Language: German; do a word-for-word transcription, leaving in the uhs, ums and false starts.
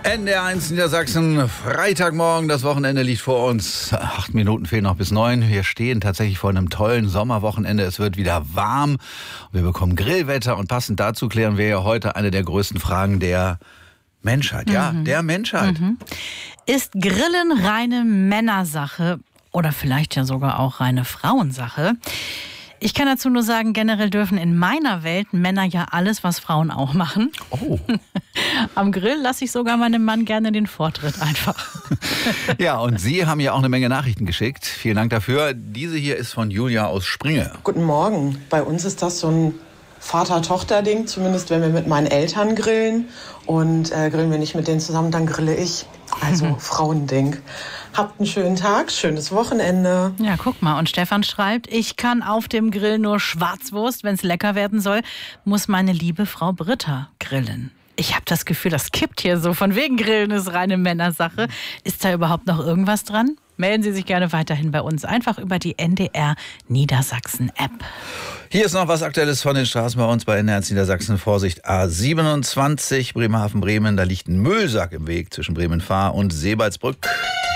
N D R eins Niedersachsen, Freitagmorgen, das Wochenende liegt vor uns. Acht Minuten fehlen noch bis neun. Wir stehen tatsächlich vor einem tollen Sommerwochenende. Es wird wieder warm. Wir bekommen Grillwetter und passend dazu klären wir ja heute eine der größten Fragen der Menschheit. Ja, mhm. der Menschheit. Mhm. Ist Grillen reine Männersache oder vielleicht ja sogar auch reine Frauensache? Ich kann dazu nur sagen, generell dürfen in meiner Welt Männer ja alles, was Frauen auch machen. Oh. Am Grill lasse ich sogar meinem Mann gerne den Vortritt einfach. Ja, und Sie haben ja auch eine Menge Nachrichten geschickt. Vielen Dank dafür. Diese hier ist von Julia aus Springe. Guten Morgen. Bei uns ist das so ein Vater-Tochter-Ding, zumindest wenn wir mit meinen Eltern grillen. Und äh, grillen wir nicht mit denen zusammen, dann grille ich. Also mhm. Frauending. Habt einen schönen Tag, schönes Wochenende. Ja, guck mal. Und Stefan schreibt, ich kann auf dem Grill nur Schwarzwurst. Wenn es lecker werden soll, muss meine liebe Frau Britta grillen. Ich habe das Gefühl, das kippt hier so. Von wegen Grillen ist reine Männersache. Ist da überhaupt noch irgendwas dran? Melden Sie sich gerne weiterhin bei uns. Einfach über die N D R Niedersachsen-App. Hier ist noch was Aktuelles von den Straßen bei uns bei N D R Niedersachsen. Vorsicht, A siebenundzwanzig, Bremerhaven-Bremen. Da liegt ein Müllsack im Weg zwischen Bremen-Fahr und Seebaldsbrück.